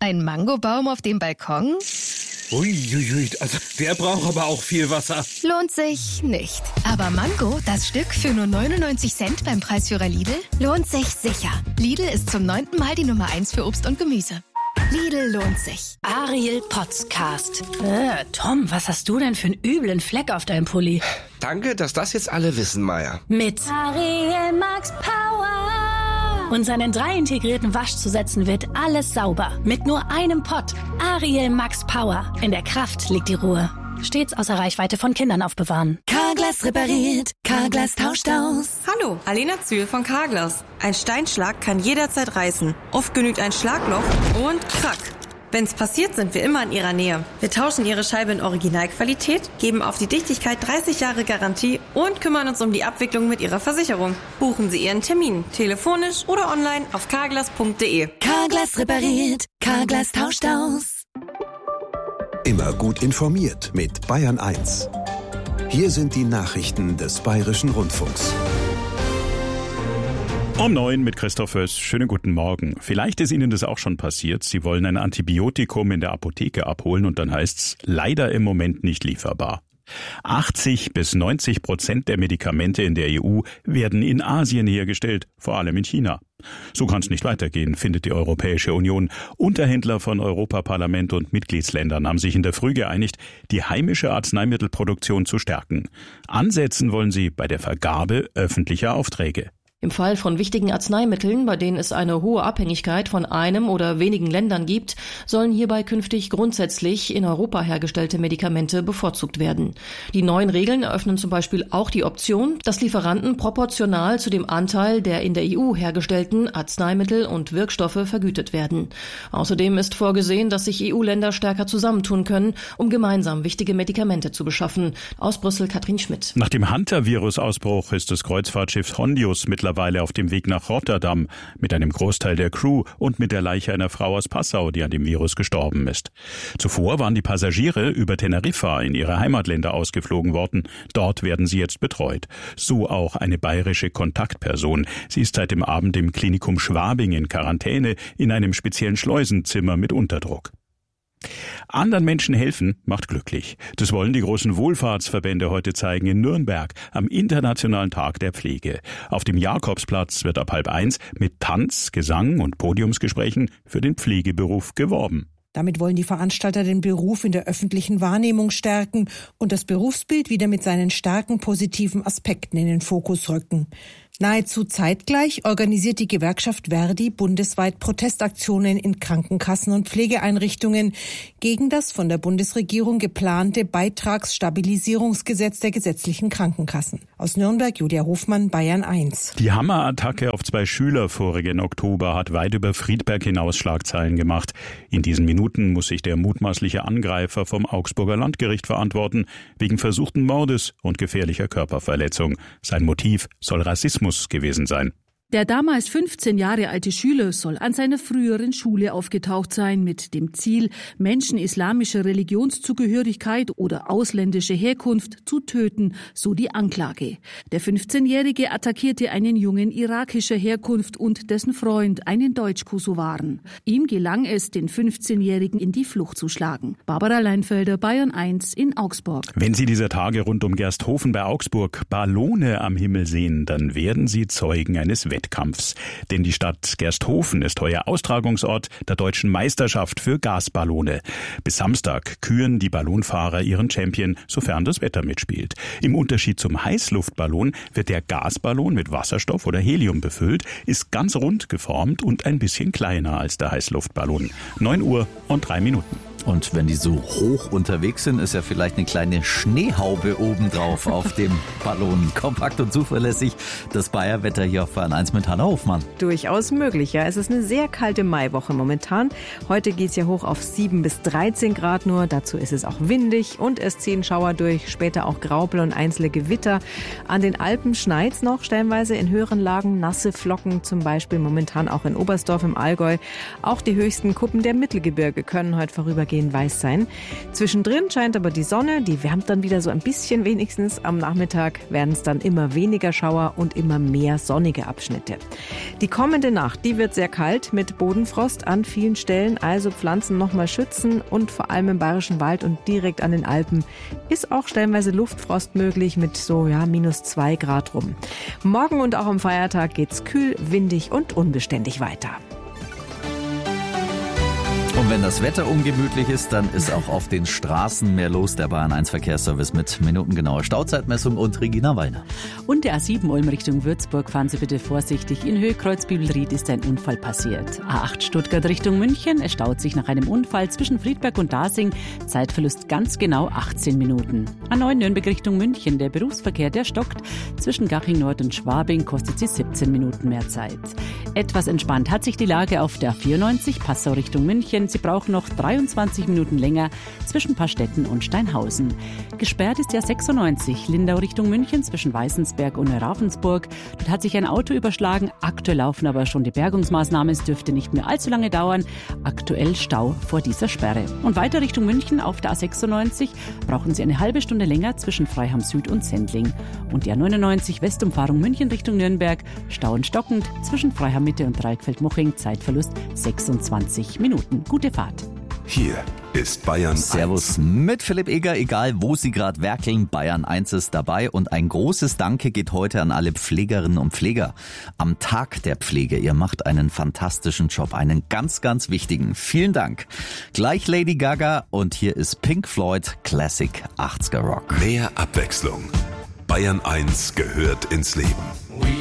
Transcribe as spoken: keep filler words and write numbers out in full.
Ein Mangobaum auf dem Balkon? Uiuiui, also der braucht aber auch viel Wasser. Lohnt sich nicht. Aber Mango, das Stück für nur neunundneunzig Cent beim Preisführer Lidl, lohnt sich sicher. Lidl ist zum neunten Mal die Nummer eins für Obst und Gemüse. Lidl lohnt sich. Ariel Podcast. Äh, Tom, was hast du denn für einen üblen Fleck auf deinem Pulli? Danke, dass das jetzt alle wissen, Maya. Mit Ariel Max Power. Und seinen drei integrierten Waschzusätzen wird alles sauber. Mit nur einem Pott. Ariel Max Power. In der Kraft liegt die Ruhe. Stets außer Reichweite von Kindern aufbewahren. Carglass repariert, Carglass tauscht aus. Hallo, Alena Zühl von Carglass. Ein Steinschlag kann jederzeit reißen. Oft genügt ein Schlagloch und krack. Wenn's passiert, sind wir immer in Ihrer Nähe. Wir tauschen Ihre Scheibe in Originalqualität, geben auf die Dichtigkeit dreißig Jahre Garantie und kümmern uns um die Abwicklung mit Ihrer Versicherung. Buchen Sie Ihren Termin, telefonisch oder online auf carglass punkt de. Carglass repariert, Carglass tauscht aus. Immer gut informiert mit Bayern eins. Hier sind die Nachrichten des Bayerischen Rundfunks. Um neun mit Christoph Höss. Schönen guten Morgen. Vielleicht ist Ihnen das auch schon passiert. Sie wollen ein Antibiotikum in der Apotheke abholen und dann heißt's leider im Moment nicht lieferbar. achtzig bis neunzig Prozent der Medikamente in der E U werden in Asien hergestellt, vor allem in China. So kann es nicht weitergehen, findet die Europäische Union. Unterhändler von Europaparlament und Mitgliedsländern haben sich in der Früh geeinigt, die heimische Arzneimittelproduktion zu stärken. Ansetzen wollen sie bei der Vergabe öffentlicher Aufträge. Im Fall von wichtigen Arzneimitteln, bei denen es eine hohe Abhängigkeit von einem oder wenigen Ländern gibt, sollen hierbei künftig grundsätzlich in Europa hergestellte Medikamente bevorzugt werden. Die neuen Regeln eröffnen zum Beispiel auch die Option, dass Lieferanten proportional zu dem Anteil der in der E U hergestellten Arzneimittel und Wirkstoffe vergütet werden. Außerdem ist vorgesehen, dass sich E U-Länder stärker zusammentun können, um gemeinsam wichtige Medikamente zu beschaffen. Aus Brüssel Katrin Schmidt. Nach dem Hunter-Virus-Ausbruch ist das Kreuzfahrtschiff Hondius mittlerweile mittlerweile auf dem Weg nach Rotterdam mit einem Großteil der Crew und mit der Leiche einer Frau aus Passau, die an dem Virus gestorben ist. Zuvor waren die Passagiere über Teneriffa in ihre Heimatländer ausgeflogen worden. Dort werden sie jetzt betreut. So auch eine bayerische Kontaktperson. Sie ist seit dem Abend im Klinikum Schwabing in Quarantäne in einem speziellen Schleusenzimmer mit Unterdruck. Anderen Menschen helfen macht glücklich. Das wollen die großen Wohlfahrtsverbände heute zeigen in Nürnberg am Internationalen Tag der Pflege. Auf dem Jakobsplatz wird ab halb eins mit Tanz, Gesang und Podiumsgesprächen für den Pflegeberuf geworben. Damit wollen die Veranstalter den Beruf in der öffentlichen Wahrnehmung stärken und das Berufsbild wieder mit seinen starken positiven Aspekten in den Fokus rücken. Nahezu zeitgleich organisiert die Gewerkschaft Verdi bundesweit Protestaktionen in Krankenkassen und Pflegeeinrichtungen gegen das von der Bundesregierung geplante Beitragsstabilisierungsgesetz der gesetzlichen Krankenkassen. Aus Nürnberg Julia Hofmann, Bayern eins. Die Hammerattacke auf zwei Schüler vorigen Oktober hat weit über Friedberg hinaus Schlagzeilen gemacht. In diesen Minuten muss sich der mutmaßliche Angreifer vom Augsburger Landgericht verantworten, wegen versuchten Mordes und gefährlicher Körperverletzung. Sein Motiv soll Rassismus gewesen sein. Der damals fünfzehn Jahre alte Schüler soll an seiner früheren Schule aufgetaucht sein mit dem Ziel, Menschen islamischer Religionszugehörigkeit oder ausländische Herkunft zu töten, so die Anklage. Der fünfzehnjährige attackierte einen Jungen irakischer Herkunft und dessen Freund, einen Deutsch-Kosovaren. Ihm gelang es, den fünfzehnjährigen in die Flucht zu schlagen. Barbara Leinfelder, Bayern eins in Augsburg. Wenn Sie dieser Tage rund um Gersthofen bei Augsburg Ballone am Himmel sehen, dann werden Sie Zeugen eines Wettkampfs. Wettkampfs. Denn die Stadt Gersthofen ist heuer Austragungsort der deutschen Meisterschaft für Gasballone. Bis Samstag küren die Ballonfahrer ihren Champion, sofern das Wetter mitspielt. Im Unterschied zum Heißluftballon wird der Gasballon mit Wasserstoff oder Helium befüllt, ist ganz rund geformt und ein bisschen kleiner als der Heißluftballon. neun Uhr und drei Minuten. Und wenn die so hoch unterwegs sind, ist ja vielleicht eine kleine Schneehaube obendrauf auf dem Ballon. Kompakt und zuverlässig das Bayer-Wetter hier auf Bayern eins mit Hanna Hofmann. Durchaus möglich, ja. Es ist eine sehr kalte Maiwoche momentan. Heute geht es ja hoch auf sieben bis dreizehn Grad nur. Dazu ist es auch windig und es ziehen Schauer durch, später auch Graupel und einzelne Gewitter. An den Alpen schneit es noch stellenweise in höheren Lagen. Nasse Flocken zum Beispiel momentan auch in Oberstdorf im Allgäu. Auch die höchsten Kuppen der Mittelgebirge können heute vorübergehen weitgehend weiß sein. Zwischendrin scheint aber die Sonne, die wärmt dann wieder so ein bisschen wenigstens. Am Nachmittag werden es dann immer weniger Schauer und immer mehr sonnige Abschnitte. Die kommende Nacht, die wird sehr kalt mit Bodenfrost an vielen Stellen, also Pflanzen nochmal schützen und vor allem im Bayerischen Wald und direkt an den Alpen ist auch stellenweise Luftfrost möglich mit so ja minus zwei Grad rum. Morgen und auch am Feiertag geht's kühl, windig und unbeständig weiter. Und wenn das Wetter ungemütlich ist, dann ist auch auf den Straßen mehr los. Der Bayern eins Verkehrsservice mit minutengenauer Stauzeitmessung und Regina Wallner. Und der A sieben Ulm Richtung Würzburg, fahren Sie bitte vorsichtig. In Höhe Kreuzbibelried ist ein Unfall passiert. A acht Stuttgart Richtung München, es staut sich nach einem Unfall zwischen Friedberg und Dasing. Zeitverlust ganz genau achtzehn Minuten. A neun Nürnberg Richtung München, der Berufsverkehr, der stockt. Zwischen Gaching Nord und Schwabing kostet sie siebzehn Minuten mehr Zeit. Etwas entspannt hat sich die Lage auf der A vierundneunzig Passau Richtung München. Sie brauchen noch dreiundzwanzig Minuten länger zwischen Pastetten und Steinhausen. Gesperrt ist die A sechsundneunzig Lindau Richtung München zwischen Weißensberg und Ravensburg. Dort hat sich ein Auto überschlagen. Aktuell laufen aber schon die Bergungsmaßnahmen. Es dürfte nicht mehr allzu lange dauern. Aktuell Stau vor dieser Sperre. Und weiter Richtung München auf der A sechsundneunzig brauchen Sie eine halbe Stunde länger zwischen Freiham Süd und Sendling. Und die A neunundneunzig Westumfahrung München Richtung Nürnberg. Stau und stockend zwischen Freiham Mitte und Dreieckfeld-Moching. Zeitverlust sechsundzwanzig Minuten. Gute Fahrt. Hier ist Bayern eins. Servus mit Philipp Eger, egal wo Sie gerade werkeln, Bayern eins ist dabei und ein großes Danke geht heute an alle Pflegerinnen und Pfleger. Am Tag der Pflege, ihr macht einen fantastischen Job, einen ganz, ganz wichtigen. Vielen Dank. Gleich Lady Gaga und hier ist Pink Floyd Classic achtziger Rock. Mehr Abwechslung. Bayern eins gehört ins Leben.